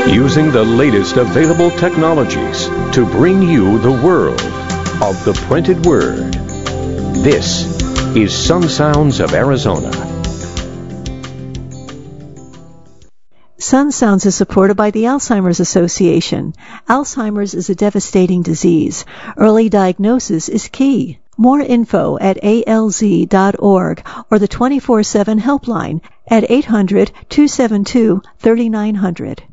using the latest available technologies to bring you the world of the printed word. This is Sun Sounds of Arizona. Sun Sounds is supported by the Alzheimer's Association. Alzheimer's is a devastating disease. Early diagnosis is key. More info at alz.org or the 24/7 helpline at 800-272-3900.